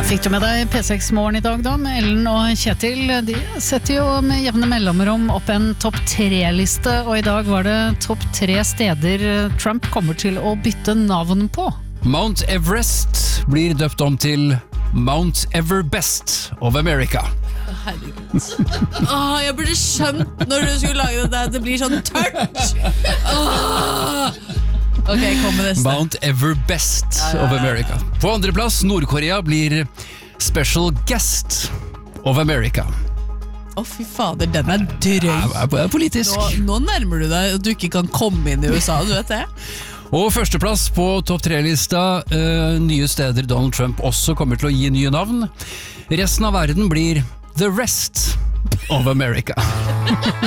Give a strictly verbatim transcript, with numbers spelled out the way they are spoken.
Fikk du med deg P seks Morgen i dag da, med Ellen og Kjetil? De setter jo med jevne mellomrom opp en topp tre-liste, og i dag var det topp tre steder Trump kommer til å bytte navn på. Mount Everest blir døpt om til Mount Everbest of America. Herregud. Åh, jeg burde skjønt når du skulle lage det der, det blir sånn tørt. Åh. Ok, kom med neste. Mount Everbest ja, ja, ja. of America. På andre plass, Nord-Korea blir Special Guest of America. Å, fy fader, den er drøy. Ja, det er politisk. Nå, nå nærmer du deg at du ikke kan komme inn i U S A, du vet det? Og førsteplass på topp tre-lista, uh, nye steder Donald Trump også kommer til å gi nye navn. Resten av verden blir The Rest of America.